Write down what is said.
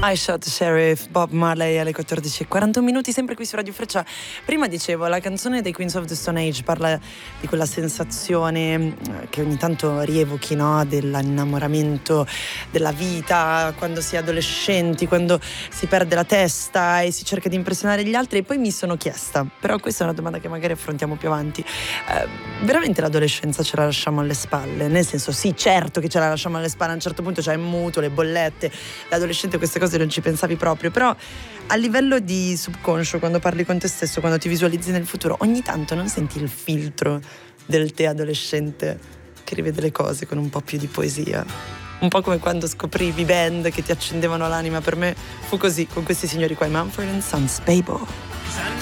I Shot the Sheriff, Bob Marley alle 14:41, sempre qui su Radio Freccia. Prima dicevo, la canzone dei Queens of the Stone Age parla di quella sensazione che ogni tanto rievochi, no? Dell'innamoramento della vita, quando si è adolescenti, quando si perde la testa e si cerca di impressionare gli altri. E poi mi sono chiesta, però questa è una domanda che magari affrontiamo più avanti, veramente l'adolescenza ce la lasciamo alle spalle? Nel senso, sì, certo che ce la lasciamo alle spalle, a un certo punto c'è il mutuo, le bollette, l'adolescente, queste cose non ci pensavi proprio, però a livello di subconscio, quando parli con te stesso, quando ti visualizzi nel futuro, ogni tanto non senti il filtro del te adolescente che rivede le cose con un po' più di poesia? Un po' come quando scoprivi band che ti accendevano l'anima. Per me fu così con questi signori qua, i Mumford & Sons, Baby.